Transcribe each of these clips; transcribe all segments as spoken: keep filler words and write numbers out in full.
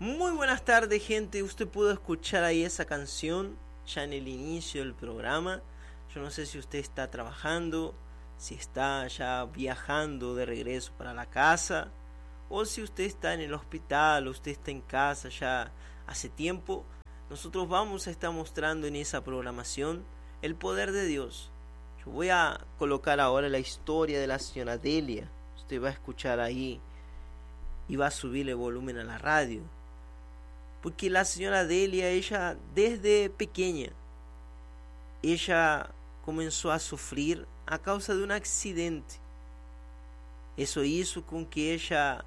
Muy buenas tardes, gente. Usted pudo escuchar ahí esa canción ya en el inicio del programa. Yo no sé si usted está trabajando, si está ya viajando de regreso para la casa, o si usted está en el hospital, o usted está en casa ya hace tiempo. Nosotros vamos a estar mostrando en esa programación el poder de Dios. Yo voy a colocar ahora la historia de la señora Delia. Usted va a escuchar ahí y va a subirle volumen a la radio. Porque la señora Delia, ella desde pequeña, ella comenzó a sufrir a causa de un accidente. Eso hizo con que ella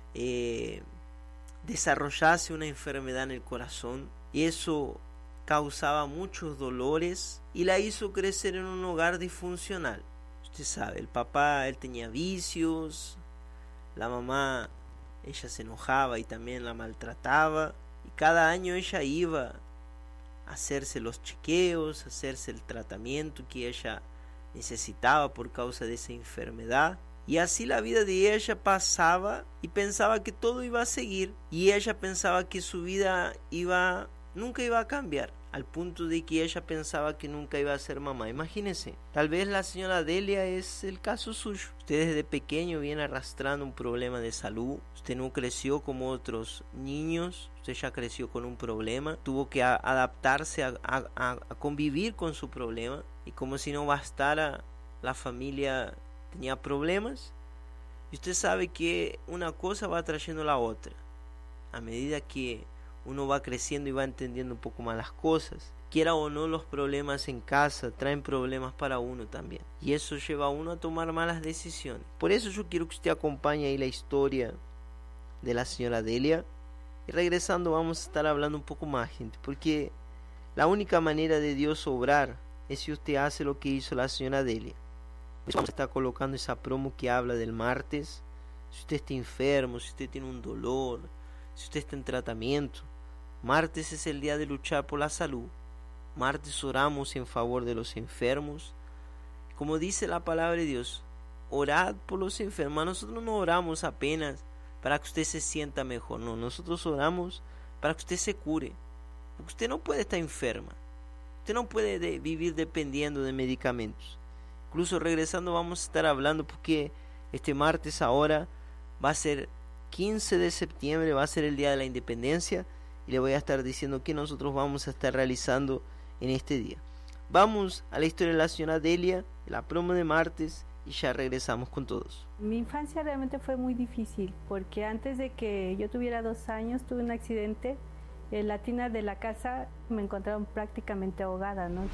eh, desarrollase una enfermedad en el corazón. Eso causaba muchos dolores y la hizo crecer en un hogar disfuncional. Usted sabe, el papá, él tenía vicios, la mamá, ella se enojaba y también la maltrataba. Y cada año ella iba a hacerse los chequeos, a hacerse el tratamiento que ella necesitaba por causa de esa enfermedad. Y así la vida de ella pasaba y pensaba que todo iba a seguir. Y ella pensaba que su vida iba, nunca iba a cambiar. Al punto de que ella pensaba que nunca iba a ser mamá. Imagínense, tal vez la señora Delia es el caso suyo. Usted desde pequeño viene arrastrando un problema de salud. Usted no creció como otros niños. Usted ya creció con un problema. Tuvo que a- adaptarse a, a, a convivir con su problema. Y como si no bastara, la familia tenía problemas. Y usted sabe que una cosa va trayendo la otra. A medida que uno va creciendo y va entendiendo un poco más las cosas. Quiera o no, los problemas en casa traen problemas para uno también. Y eso lleva a uno a tomar malas decisiones. Por eso yo quiero que usted acompañe ahí la historia de la señora Delia. Y regresando vamos a estar hablando un poco más, gente. Porque la única manera de Dios obrar es si usted hace lo que hizo la señora Delia. Vamos a estar colocando esa promo que habla del martes. Si usted está enfermo, si usted tiene un dolor, si usted está en tratamiento, martes es el día de luchar por la salud. Martes oramos en favor de los enfermos. Como dice la palabra de Dios, orad por los enfermos. Nosotros no oramos apenas para que usted se sienta mejor. No, nosotros oramos para que usted se cure. Porque usted no puede estar enferma. Usted no puede de vivir dependiendo de medicamentos. Incluso regresando vamos a estar hablando porque este martes ahora va a ser quince de septiembre, va a ser el día de la independencia. Y le voy a estar diciendo que nosotros vamos a estar realizando en este día. Vamos a la historia de la señora Delia, la promo de martes, y ya regresamos con todos. Mi infancia realmente fue muy difícil, porque antes de que yo tuviera dos años tuve un accidente. En la tina de la casa me encontraron prácticamente ahogada, ¿no?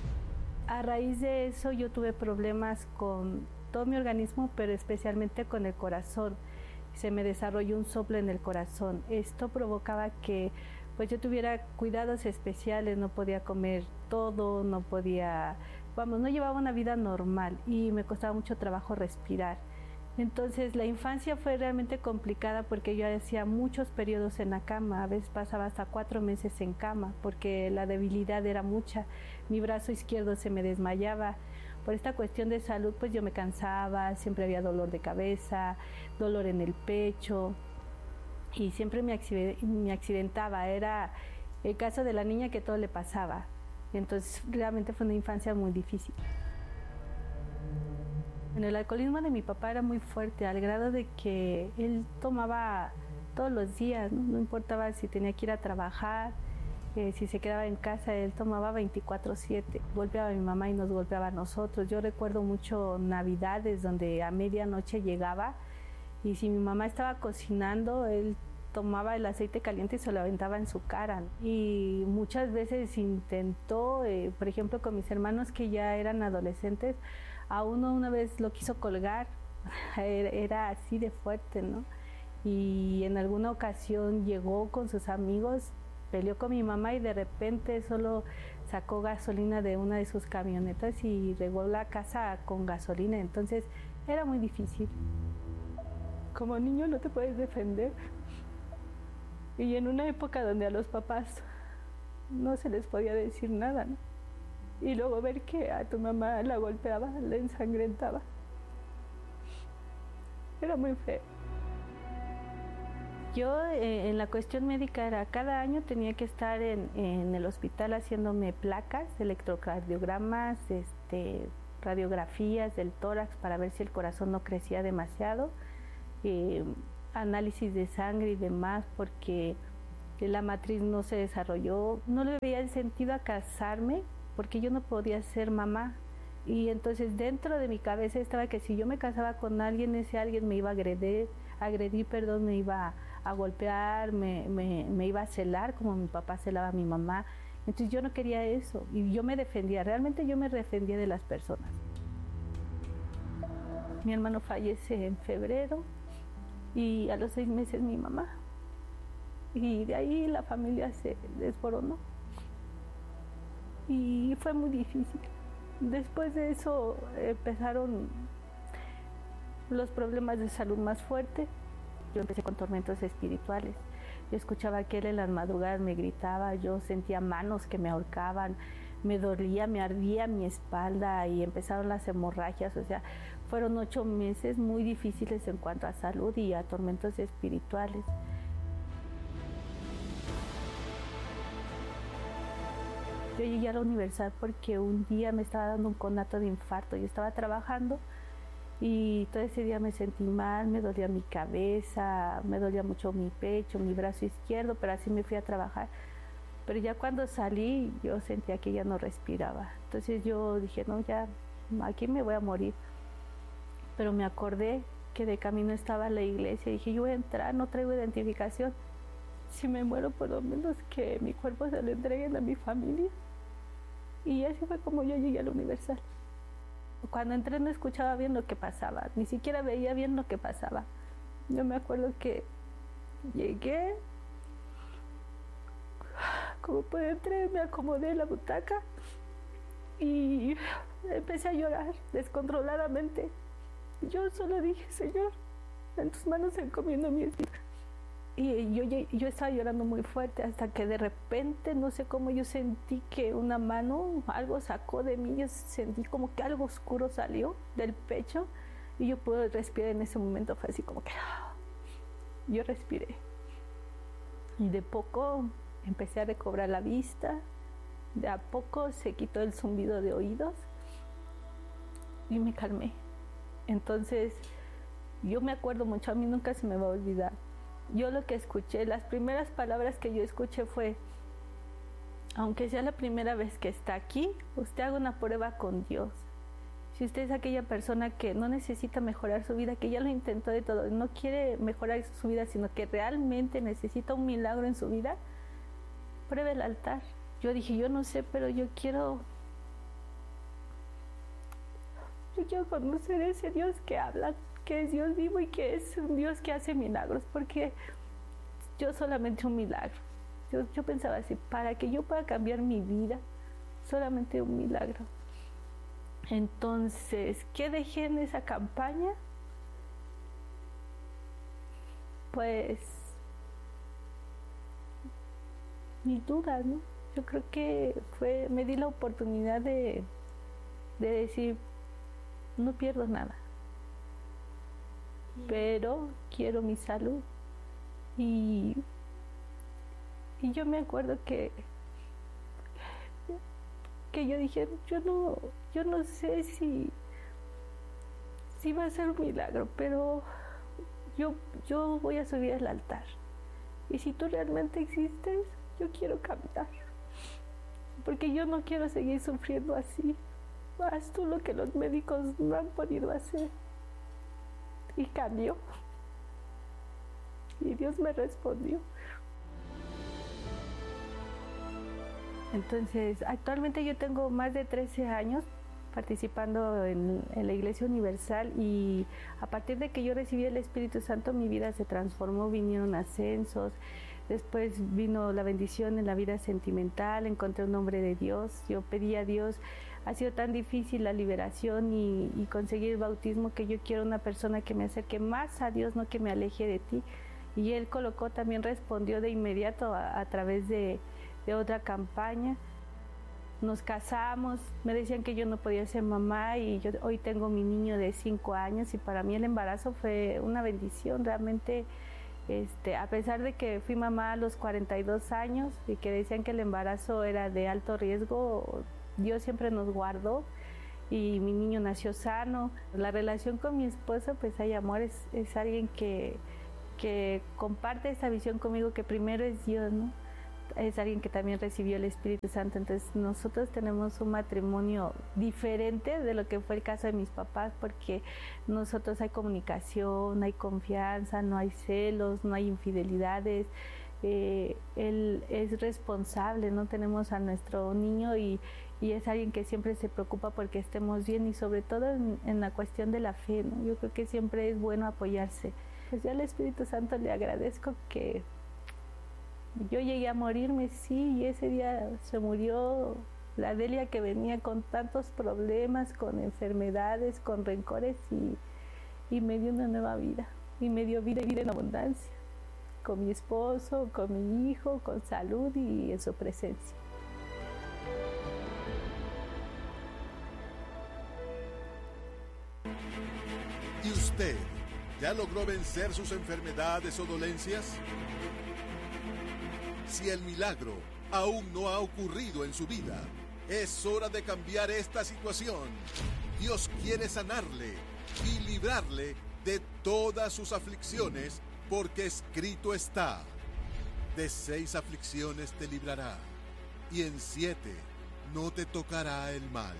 A raíz de eso yo tuve problemas con todo mi organismo, pero especialmente con el corazón. Se me desarrolló un soplo en el corazón. Esto provocaba que pues yo tuviera cuidados especiales, no podía comer todo, no podía, vamos, no llevaba una vida normal y me costaba mucho trabajo respirar. Entonces la infancia fue realmente complicada porque yo hacía muchos periodos en la cama, a veces pasaba hasta cuatro meses en cama porque la debilidad era mucha, mi brazo izquierdo se me desmayaba. Por esta cuestión de salud pues yo me cansaba, siempre había dolor de cabeza, dolor en el pecho y siempre me, accident- me accidentaba. Era el caso de la niña que todo le pasaba. Entonces realmente fue una infancia muy difícil. Bueno, el alcoholismo de mi papá era muy fuerte, al grado de que él tomaba todos los días, no, no importaba si tenía que ir a trabajar, eh, si se quedaba en casa, él tomaba veinticuatro siete. Golpeaba a mi mamá y nos golpeaba a nosotros. Yo recuerdo mucho navidades donde a medianoche llegaba y si mi mamá estaba cocinando, él tomaba el aceite caliente y se lo aventaba en su cara. Y muchas veces intentó, eh, por ejemplo, con mis hermanos que ya eran adolescentes, a uno una vez lo quiso colgar, era así de fuerte, ¿no? Y en alguna ocasión llegó con sus amigos, peleó con mi mamá y de repente solo sacó gasolina de una de sus camionetas y regó la casa con gasolina. Entonces era muy difícil. Como niño no te puedes defender. Y en una época donde a los papás no se les podía decir nada, ¿no? Y luego ver que a tu mamá la golpeaba, la ensangrentaba. Era muy feo. Yo eh, en la cuestión médica era cada año tenía que estar en, en el hospital haciéndome placas, electrocardiogramas, este, radiografías del tórax para ver si el corazón no crecía demasiado, eh, análisis de sangre y demás porque la matriz no se desarrolló. No le veía el sentido a casarme porque yo no podía ser mamá. Y entonces dentro de mi cabeza estaba que si yo me casaba con alguien, ese alguien me iba a agredir, agredir perdón, me iba a, a golpear, me, me, me iba a celar como mi papá celaba a mi mamá. Entonces yo no quería eso y yo me defendía, realmente yo me defendía de las personas. Mi hermano fallece en febrero y a los seis meses mi mamá. Y de ahí la familia se desboronó y fue muy difícil. Después de eso empezaron los problemas de salud más fuertes. Yo empecé con tormentos espirituales. Yo escuchaba que él en las madrugadas me gritaba, yo sentía manos que me ahorcaban, me dolía, me ardía mi espalda y empezaron las hemorragias. O sea, fueron ocho meses muy difíciles en cuanto a salud y a tormentos espirituales. Yo llegué a la universidad porque un día me estaba dando un conato de infarto. Yo estaba trabajando y todo ese día me sentí mal, me dolía mi cabeza, me dolía mucho mi pecho, mi brazo izquierdo, pero así me fui a trabajar. Pero ya cuando salí yo sentía que ya no respiraba. Entonces yo dije, no, ya aquí me voy a morir. Pero me acordé que de camino estaba la iglesia y dije, yo voy a entrar, no traigo identificación. Si me muero, por lo menos que mi cuerpo se lo entreguen a mi familia. Y así fue como yo llegué a la Universal. Cuando entré no escuchaba bien lo que pasaba, ni siquiera veía bien lo que pasaba. Yo me acuerdo que llegué, como pude entrar, me acomodé en la butaca y empecé a llorar descontroladamente. Yo solo dije, Señor, en tus manos encomiendo mi vida. Y yo, yo estaba llorando muy fuerte hasta que de repente, no sé cómo, yo sentí que una mano, algo sacó de mí, yo sentí como que algo oscuro salió del pecho y yo pude respirar en ese momento, fue así como que yo respiré. Y de poco empecé a recobrar la vista, de a poco se quitó el zumbido de oídos y me calmé. Entonces yo me acuerdo mucho, a mí nunca se me va a olvidar. Yo lo que escuché, las primeras palabras que yo escuché fue, aunque sea la primera vez que está aquí, usted haga una prueba con Dios. Si usted es aquella persona que no necesita mejorar su vida, que ya lo intentó de todo, no quiere mejorar su vida, sino que realmente necesita un milagro en su vida, pruebe el altar. Yo dije, yo no sé, pero yo quiero, yo quiero conocer a ese Dios que habla, que es Dios vivo y que es un Dios que hace milagros, porque yo solamente un milagro. Yo, yo pensaba así, para que yo pueda cambiar mi vida, solamente un milagro. Entonces, ¿qué dejé en esa campaña? Pues mis dudas, ¿no? Yo creo que fue, me di la oportunidad de, de decir, no pierdo nada, pero quiero mi salud. Y, y yo me acuerdo que que yo dije, yo no, yo no sé si, si va a ser un milagro, pero yo, yo voy a subir al altar. Y si tú realmente existes, yo quiero cambiar. Porque yo no quiero seguir sufriendo así. Haz tú lo que los médicos no han podido hacer. Y cambió. Y Dios me respondió. Entonces, actualmente yo tengo más de trece años participando en, en la Iglesia Universal, y a partir de que yo recibí el Espíritu Santo, mi vida se transformó, vinieron ascensos, después vino la bendición en la vida sentimental, encontré un hombre de Dios, yo pedí a Dios, ha sido tan difícil la liberación y, y conseguir el bautismo, que yo quiero una persona que me acerque más a Dios, no que me aleje de ti. Y Él colocó, también respondió de inmediato a, a través de de otra campaña. Nos casamos, me decían que yo no podía ser mamá, y yo hoy tengo mi niño de cinco años, y para mí el embarazo fue una bendición. Realmente Este, a pesar de que fui mamá a los cuarenta y dos años y que decían que el embarazo era de alto riesgo, Dios siempre nos guardó y mi niño nació sano. La relación con mi esposo, pues hay amor, es, es alguien que, que comparte esa visión conmigo, que primero es Dios, ¿no? Es alguien que también recibió el Espíritu Santo. Entonces nosotros tenemos un matrimonio diferente de lo que fue el caso de mis papás, porque nosotros hay comunicación, hay confianza, no hay celos, no hay infidelidades. Eh, él es responsable, no tenemos a nuestro niño y, y es alguien que siempre se preocupa porque estemos bien, y sobre todo en, en la cuestión de la fe, ¿no? Yo creo que siempre es bueno apoyarse. Pues yo al Espíritu Santo le agradezco que yo llegué a morirme, sí, y ese día se murió la Delia que venía con tantos problemas, con enfermedades, con rencores, y, y me dio una nueva vida, y me dio vida y vida en abundancia, con mi esposo, con mi hijo, con salud y en su presencia. ¿Y usted ya logró vencer sus enfermedades o dolencias? Si el milagro aún no ha ocurrido en su vida, es hora de cambiar esta situación. Dios quiere sanarle y librarle de todas sus aflicciones, porque escrito está: de seis aflicciones te librará, y en siete no te tocará el mal.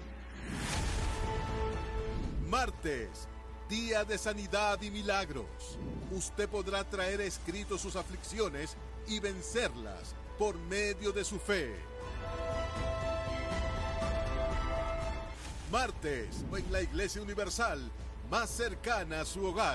Martes, día de sanidad y milagros. Usted podrá traer escrito sus aflicciones y vencerlas por medio de su fe. Martes, en la Iglesia Universal, más cercana a su hogar.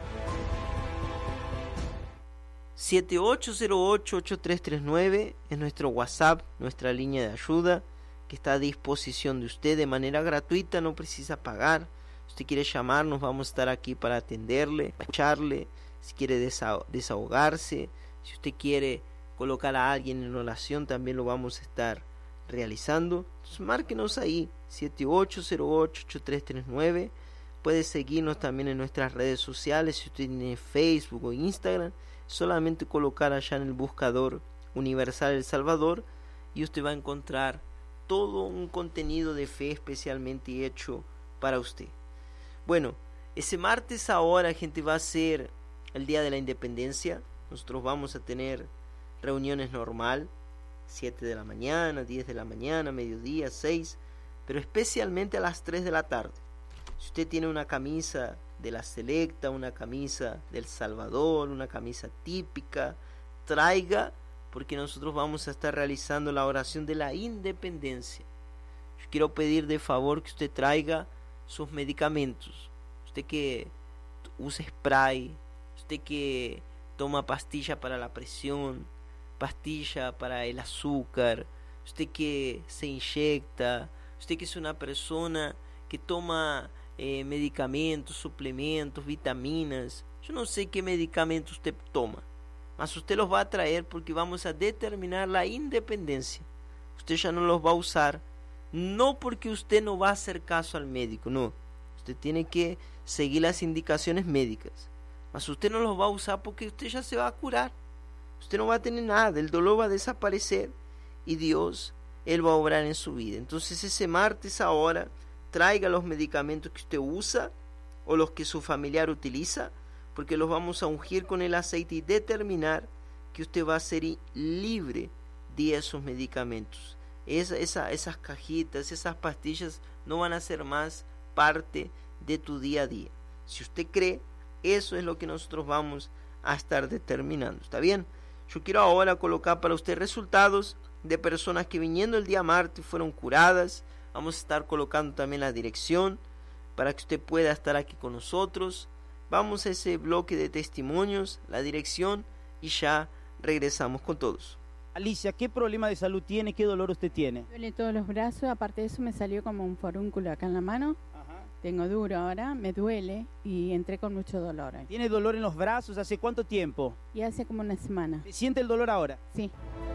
siete ocho cero ocho, ocho tres tres nueve es nuestro WhatsApp, nuestra línea de ayuda, que está a disposición de usted de manera gratuita, no precisa pagar. Si usted quiere llamarnos, vamos a estar aquí para atenderle, escucharle. Si quiere desah- desahogarse, si usted quiere colocar a alguien en oración, también lo vamos a estar realizando. Entonces márquenos ahí, siete ocho cero ocho, ocho tres tres nueve. Puede seguirnos también en nuestras redes sociales. Si usted tiene Facebook o Instagram, solamente colocar allá en el buscador Universal El Salvador y usted va a encontrar todo un contenido de fe especialmente hecho para usted. Bueno, ese martes ahora, gente, va a ser el Día de la Independencia. Nosotros vamos a tener reuniones normal, siete de la mañana, diez de la mañana, mediodía, seis, pero especialmente a las tres de la tarde. Si usted tiene una camisa de la Selecta, una camisa del Salvador, una camisa típica, traiga, porque nosotros vamos a estar realizando la oración de la independencia. Yo quiero pedir de favor que usted traiga sus medicamentos. Usted que usa spray, usted que toma pastilla para la presión, pastilla para el azúcar, usted que se inyecta, usted que es una persona que toma eh, medicamentos, suplementos, vitaminas. Yo no sé qué medicamento usted toma, mas usted los va a traer porque vamos a determinar la independencia. Usted ya no los va a usar, no porque usted no va a hacer caso al médico, no. Usted tiene que seguir las indicaciones médicas, mas usted no los va a usar porque usted ya se va a curar. Usted no va a tener nada, el dolor va a desaparecer y Dios, Él va a obrar en su vida. Entonces ese martes ahora, traiga los medicamentos que usted usa o los que su familiar utiliza, porque los vamos a ungir con el aceite y determinar que usted va a ser libre de esos medicamentos. Esa, esa, esas cajitas, esas pastillas no van a ser más parte de tu día a día. Si usted cree, eso es lo que nosotros vamos a estar determinando. ¿Está bien? Yo quiero ahora colocar para usted resultados de personas que viniendo el día martes fueron curadas. Vamos a estar colocando también la dirección para que usted pueda estar aquí con nosotros. Vamos a ese bloque de testimonios, la dirección, y ya regresamos con todos. Alicia, ¿qué problema de salud tiene? ¿Qué dolor usted tiene? Me duele todos los brazos, aparte de eso me salió como un forúnculo acá en la mano. Ajá. Tengo duro ahora, me duele y entré con mucho dolor. ahí. ¿Tiene dolor en los brazos? ¿Hace cuánto tiempo? Y hace como una semana. ¿Siente el dolor ahora? Sí.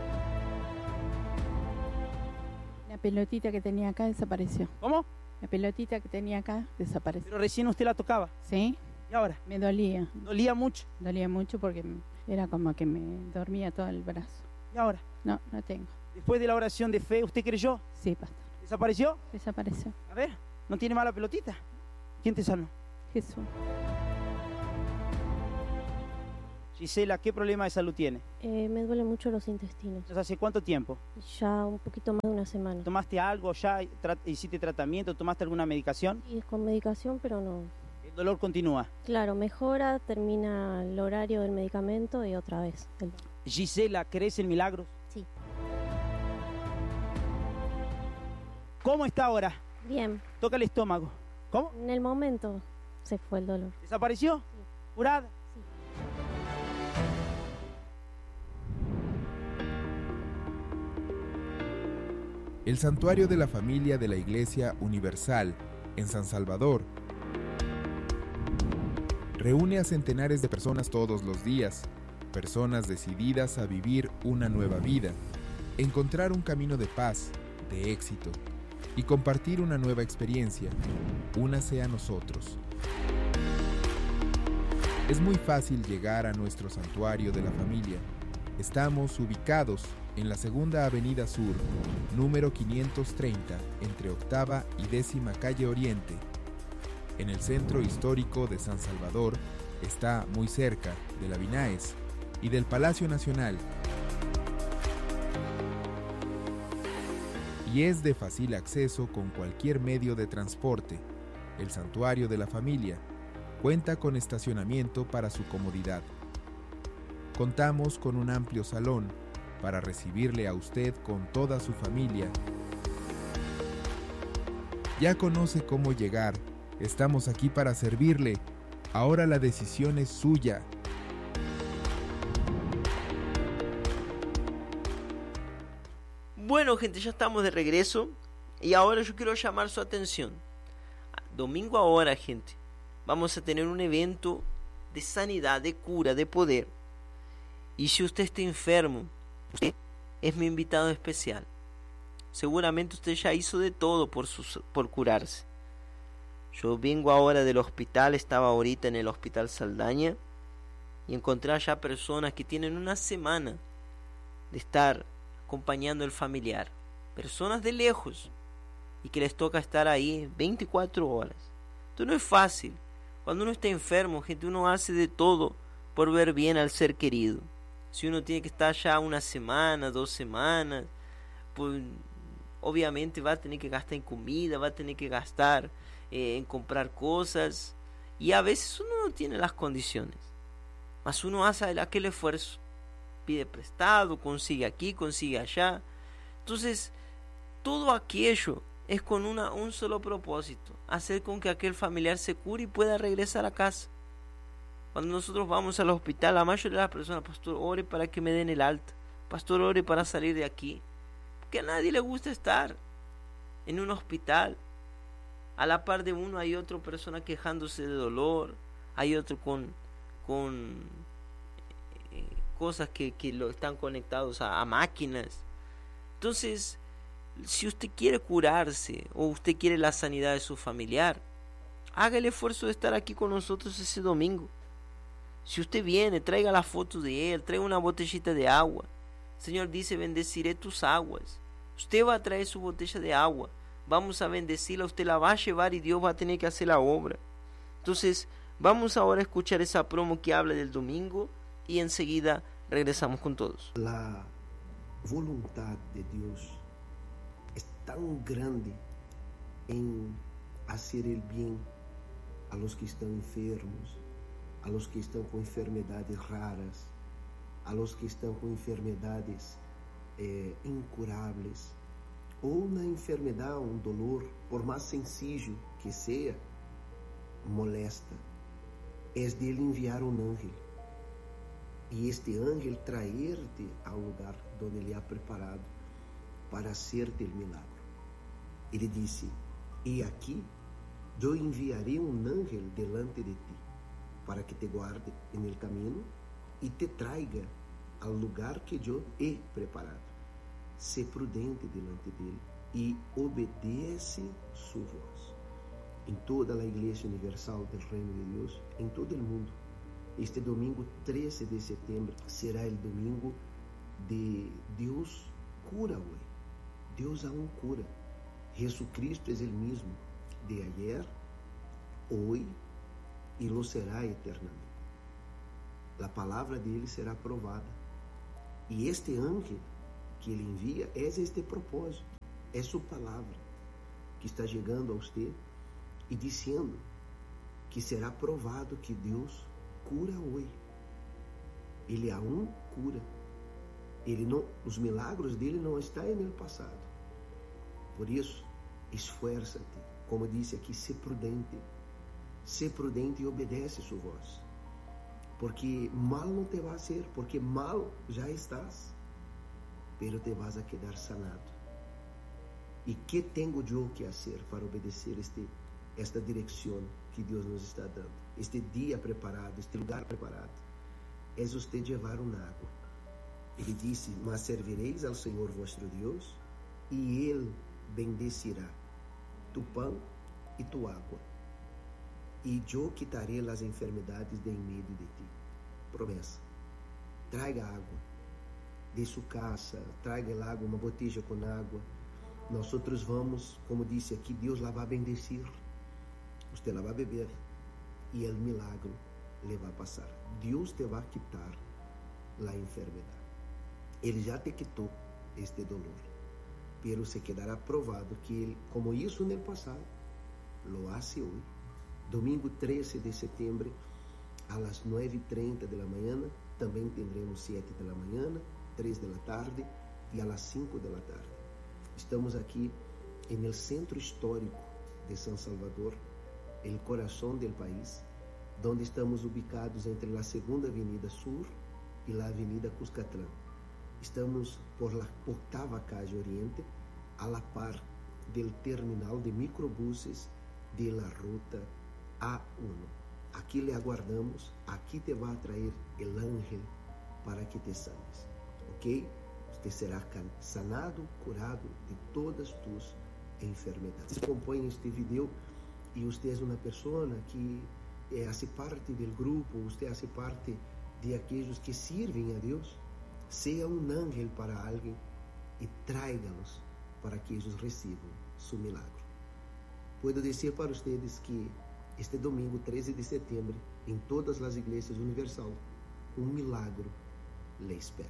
La pelotita que tenía acá desapareció. ¿Cómo? La pelotita que tenía acá desapareció. Pero recién usted la tocaba. Sí, ¿Y ahora? me dolía. ¿Dolía mucho? Dolía mucho porque era como que me dormía todo el brazo. ¿Y ahora? No, no tengo. Después de la oración de fe, ¿usted creyó? Sí, pastor. ¿Desapareció? Desapareció. A ver, ¿no tiene mala pelotita? ¿Quién te sanó? Jesús. Gisela, ¿qué problema de salud tiene? Eh, me duelen mucho los intestinos. ¿Hace cuánto tiempo? Ya un poquito más de una semana. ¿Tomaste algo ya? Tra- ¿Hiciste tratamiento? ¿Tomaste alguna medicación? Y con medicación, pero no. El dolor continúa. Claro, mejora, termina el horario del medicamento y otra vez. El... Gisela, ¿crees en milagros? Sí. ¿Cómo está ahora? Bien. Toca el estómago. ¿Cómo? En el momento se fue el dolor. ¿Desapareció? Sí. ¿Curada? Sí. El Santuario de la Familia de la Iglesia Universal en San Salvador reúne a centenares de personas todos los días, personas decididas a vivir una nueva vida, encontrar un camino de paz, de éxito y compartir una nueva experiencia. Únase a nosotros. Es muy fácil llegar a nuestro Santuario de la Familia. Estamos ubicados en la Segunda Avenida Sur, número quinientos treinta, entre Octava y Décima Calle Oriente. En el centro histórico de San Salvador, está muy cerca de la Vinaes y del Palacio Nacional. Y es de fácil acceso con cualquier medio de transporte. El Santuario de la Familia cuenta con estacionamiento para su comodidad. Contamos con un amplio salón para recibirle a usted con toda su familia. Ya conoce cómo llegar. Estamos aquí para servirle. Ahora la decisión es suya. Bueno, gente, ya estamos de regreso y ahora yo quiero llamar su atención. Domingo ahora, gente, vamos a tener un evento de sanidad, de cura, de poder. Y si usted está enfermo, usted es mi invitado especial. Seguramente usted ya hizo de todo por, sus, por curarse. Yo vengo ahora del hospital, estaba ahorita en el Hospital Saldaña y encontré allá personas que tienen una semana de estar acompañando al familiar. Personas de lejos y que les toca estar ahí veinticuatro horas. Esto no es fácil. Cuando uno está enfermo, gente, uno hace de todo por ver bien al ser querido. Si uno tiene que estar ya una semana, dos semanas, pues obviamente va a tener que gastar en comida, va a tener que gastar eh, en comprar cosas. Y a veces uno no tiene las condiciones. Mas uno hace aquel esfuerzo. Pide prestado, consigue aquí, consigue allá. Entonces, todo aquello es con una, un solo propósito. Hacer con que aquel familiar se cure y pueda regresar a casa. Cuando nosotros vamos al hospital, la mayoría de las personas, pastor, ore para que me den el alta. Pastor, ore para salir de aquí. Porque a nadie le gusta estar en un hospital. A la par de uno hay otra persona quejándose de dolor. Hay otro con, con eh, cosas que, que lo están conectados a, a máquinas. Entonces, si usted quiere curarse o usted quiere la sanidad de su familiar, haga el esfuerzo de estar aquí con nosotros ese domingo. Si usted viene, traiga la foto de él, traiga una botellita de agua. El Señor dice, bendeciré tus aguas. Usted va a traer su botella de agua. Vamos a bendecirla, usted la va a llevar y Dios va a tener que hacer la obra. Entonces, vamos ahora a escuchar esa promo que habla del domingo y enseguida regresamos con todos. La voluntad de Dios es tan grande en hacer el bien a los que están enfermos, a los que están con enfermedades raras, a los que están con enfermedades eh, incurables, ou una enfermedad, un dolor, por más sencillo que sea, molesta, es de Él enviar un ángel. Y este ángel traerte al lugar donde Ele ha preparado para hacerte el milagro. Ele disse, e aqui eu enviaré um ángel delante de ti, para que te guarde en el camino y te traiga al lugar que yo he preparado. Sé prudente delante de Él y obedece su voz. En toda la Iglesia Universal del Reino de Dios, en todo el mundo, Este domingo treze de setembro será o domingo de Deus cura hoje. Deus aún cura. Jesucristo é o mesmo de ayer, hoje e lo será eternamente. A palavra dele será aprovada. E este ángel que ele envia é este propósito, é sua palavra que está chegando a você e dizendo que será provado que Deus cura hoje. Ele aún cura. Ele não, os milagros dele não estão no passado. Por isso, esforça-te. Como disse aqui, ser prudente. Ser prudente e obedece sua voz. Porque mal não te vai ser, porque mal já estás, pero te vas a quedar sanado. E que tenho eu que fazer para obedecer este, esta direção que Deus nos está dando? Este dia preparado, este lugar preparado, é você levar uma água. Ele disse: mas servireis ao Senhor vosso Deus, e Ele bendecirá tu pão e tu água. E eu quitarei as enfermidades de em meio de ti. Promessa. Traga água de sua casa, traga água, uma botija com água. Nós outros vamos, como disse aqui, Deus lá vai bendecir. Você lá vai beber e o milagre lhe vai passar. Deus te vai quitar a enfermidade. Ele já te quitou este dolor, pero se quedará provado que ele, como isso no passado, lo hace hoje. Domingo treze de setembro, às nove e trinta da manhã, também teremos sete da manhã, três da tarde e às cinco da tarde. Estamos aqui no centro histórico de São Salvador, el coração do país, onde estamos ubicados entre a segunda Avenida Sur e a Avenida Cuscatlán. Estamos por la octava calle Oriente, a la par del terminal de microbuses de la ruta A uno. Aqui le aguardamos, aqui te vai trazer el ángel para que te sanes, ok? Você será sanado, curado de todas tus enfermedades. Se acompanha este vídeo e você é uma pessoa que é, hace parte do grupo, você hace parte de aqueles que servem a Deus, seja um ángel para alguém e tráiga-los para que eles recebam seu milagre. Puedo dizer para vocês que este domingo treze de setembro, em todas as igrejas universal, um milagre le espera.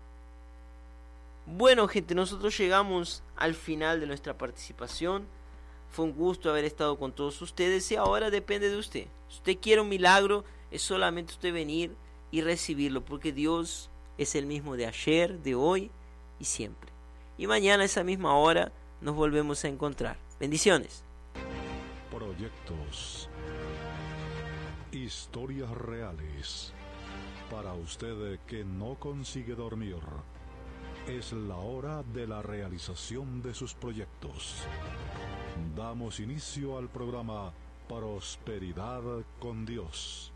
Bueno, gente, nosotros llegamos al final de nuestra participación. Fue un gusto haber estado con todos ustedes y ahora depende de usted. Si usted quiere un milagro, es solamente usted venir y recibirlo, porque Dios es el mismo de ayer, de hoy y siempre. Y mañana a esa misma hora nos volvemos a encontrar. Bendiciones. Proyectos. Historias reales. Para usted que no consigue dormir, es la hora de la realización de sus proyectos. Damos inicio al programa Prosperidad con Dios.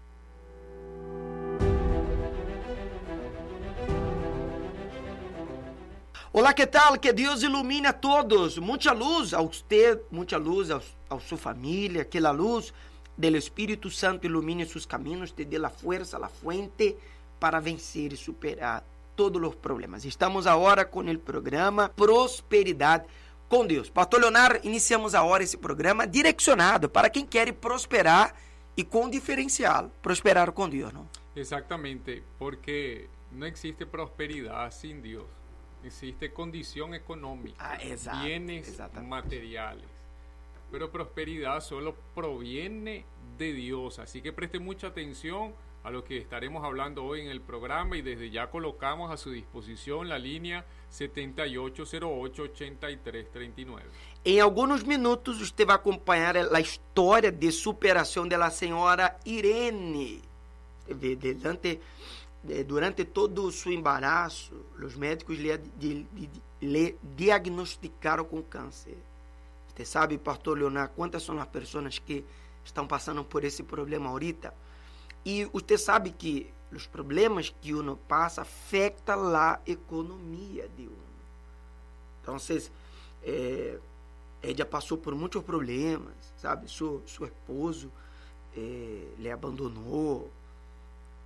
Olá, que tal? Que Deus ilumine a todos. Muita luz a você, muita luz a, a sua família. Que a luz do Espírito Santo ilumine seus caminhos, te dê a força, a fuente para vencer e superar todos os problemas. Estamos agora com o programa Prosperidade com Deus. Pastor Leonardo, iniciamos agora esse programa direcionado para quem quer prosperar e com diferencial, prosperar com Deus, não? Exatamente, porque não existe prosperidade sem Deus. Existe condición económica, ah, exacto, bienes materiales, pero prosperidad solo proviene de Dios. Así que preste mucha atención a lo que estaremos hablando hoy en el programa y desde ya colocamos a su disposición la línea setenta y ocho cero ocho, ochenta y tres treinta y nueve. Em alguns minutos você vai acompanhar a história de superação da senhora Irene. Delante Durante todo o seu embaraço, os médicos lhe, lhe, lhe diagnosticaram com câncer. Você sabe, pastor Leonardo, quantas são as pessoas que estão passando por esse problema ahorita? E você sabe que os problemas que uno passa afetam a economia de uno. Então, é, ela passou por muitos problemas, sabe? Seu, seu esposo é, lhe abandonou.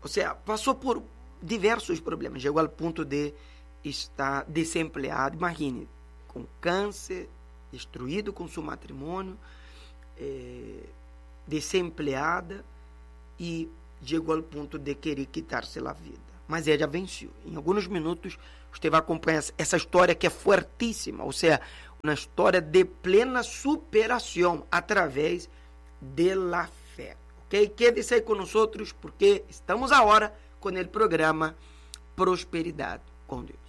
ou seja, passou por diversos problemas, chegou ao ponto de estar desempregado, imagine, com câncer, destruído com seu matrimônio, é, desempregada, e chegou ao ponto de querer quitar-se a vida. Mas ela venceu. Em alguns minutos, você vai acompanhar essa história que é fortíssima, ou seja, uma história de plena superação através da fé. Ok? Quede-se aí conosco, porque estamos agora com o programa Prosperidade com Deus.